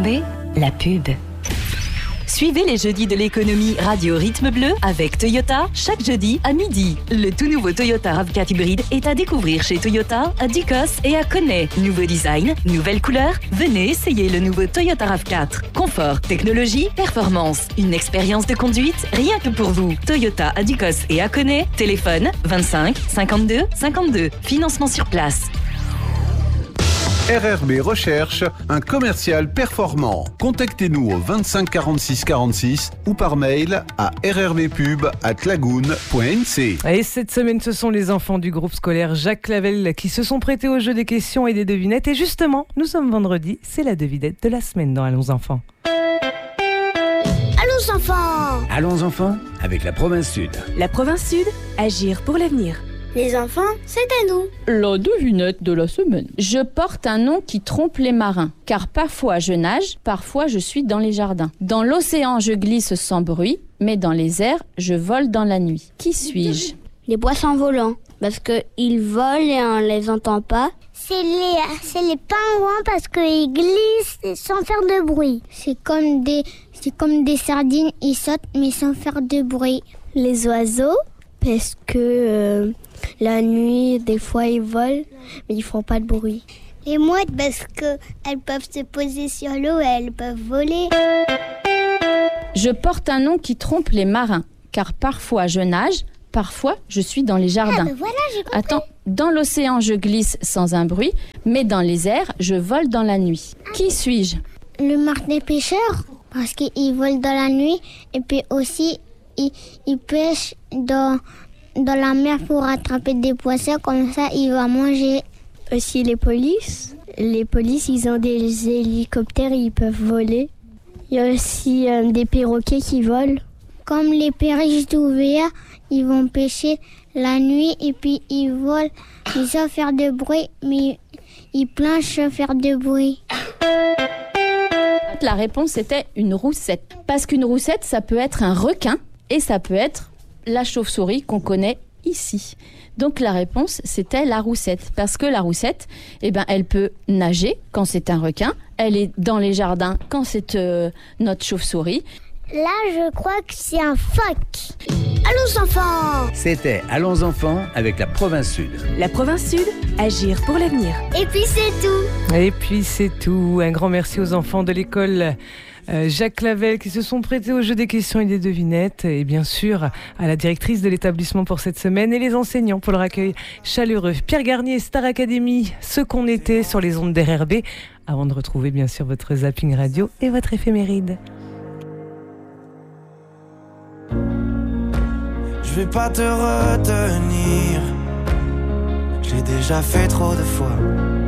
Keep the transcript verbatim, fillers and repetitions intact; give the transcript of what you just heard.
B, la pub. Suivez les jeudis de l'économie Radio Rythme Bleu avec Toyota chaque jeudi à midi. Le tout nouveau Toyota RAV quatre hybride est à découvrir chez Toyota à Ducos et à Connay. Nouveau design, nouvelle couleur. Venez essayer le nouveau Toyota RAV quatre. Confort, technologie, performance. Une expérience de conduite rien que pour vous. Toyota à Ducos et à Connay. Téléphone vingt-cinq cinquante-deux cinquante-deux. Financement sur place. R R B recherche un commercial performant. Contactez-nous au vingt-cinq quarante-six quarante-six ou par mail à r r b pub arobase lagoon point n c. Et cette semaine, ce sont les enfants du groupe scolaire Jacques Clavel qui se sont prêtés au jeu des questions et des devinettes. Et justement, nous sommes vendredi, c'est la devinette de la semaine dans Allons enfants. Allons enfants! Allons enfants avec la province Sud. La province Sud, agir pour l'avenir. Les enfants, c'est à nous. La devinette de la semaine. Je porte un nom qui trompe les marins, car parfois je nage, parfois je suis dans les jardins. Dans l'océan, je glisse sans bruit, mais dans les airs, je vole dans la nuit. Qui suis-je? Les poissons volants, parce qu'ils volent et on les entend pas. C'est les, c'est les pingouins parce qu'ils glissent sans faire de bruit. C'est comme des, c'est comme des sardines, ils sautent mais sans faire de bruit. Les oiseaux, parce que euh, la nuit, des fois ils volent, mais ils font pas de bruit. Les mouettes, parce qu'elles peuvent se poser sur l'eau et elles peuvent voler. Je porte un nom qui trompe les marins, car parfois je nage, parfois je suis dans les jardins. Ah ben voilà, j'ai compris. Attends, dans l'océan je glisse sans un bruit, mais dans les airs je vole dans la nuit. Qui suis-je? Le martin pêcheur, parce qu'ils volent dans la nuit, et puis aussi ils, ils pêchent dans, dans la mer pour attraper des poissons, comme ça ils vont manger. Aussi les polices. Les polices, ils ont des hélicoptères, ils peuvent voler. Il y a aussi euh, des perroquets qui volent. Comme les perriches d'ouvriers, ils vont pêcher la nuit et puis ils volent, ils savent faire de bruit, mais ils planchent sans faire de bruit. La réponse était une roussette. Parce qu'une roussette, ça peut être un requin et ça peut être la chauve-souris qu'on connaît ici. Donc la réponse, c'était la roussette. Parce que la roussette, eh ben, elle peut nager quand c'est un requin. Elle est dans les jardins quand c'est euh, notre chauve-souris. Là, je crois que c'est un phoque. Allons enfants! C'était Allons enfants avec la province Sud. La province Sud, agir pour l'avenir. Et puis c'est tout. Et puis c'est tout. Un grand merci aux enfants de l'école euh, Jacques Clavel qui se sont prêtés au jeu des questions et des devinettes. Et bien sûr à la directrice de l'établissement pour cette semaine et les enseignants pour leur accueil chaleureux. Pierre Garnier, Star Academy, ce qu'on était sur les ondes d'R R B. Avant de retrouver bien sûr votre zapping radio et votre éphéméride. Je vais pas te retenir, j'ai déjà fait trop de fois.